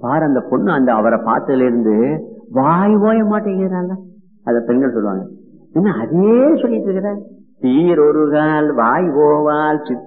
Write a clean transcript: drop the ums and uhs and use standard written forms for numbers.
பாரு அந்த பொண்ணு அந்த அவரை பார்த்ததுல இருந்து வாய் ஓய மாட்டேங்கிறாங்க. அத பெண்கள் சொல்லுவாங்க, என்ன அதே சொல்லிட்டு இருக்கிற, சீரொருகால் வாய் ஓவால்